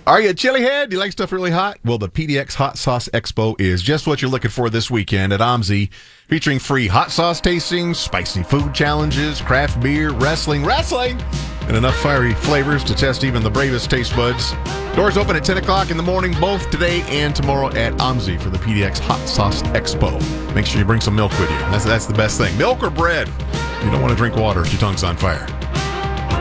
Are you a chili head? Do you like stuff really hot? Well, the PDX Hot Sauce Expo is just what you're looking for this weekend at OMSI, featuring free hot sauce tastings, spicy food challenges, craft beer, wrestling, and enough fiery flavors to test even the bravest taste buds. Doors open at 10 o'clock in the morning, both today and tomorrow at OMSI for the PDX Hot Sauce Expo. Make sure you bring some milk with you. That's the best thing. Milk or bread. You don't want to drink water if your tongue's on fire.